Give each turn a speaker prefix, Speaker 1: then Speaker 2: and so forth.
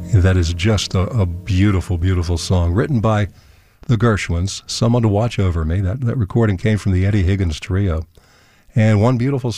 Speaker 1: That is just a beautiful, beautiful song written by the Gershwins, Someone to Watch Over Me. That recording came from the Eddie Higgins Trio. And one beautiful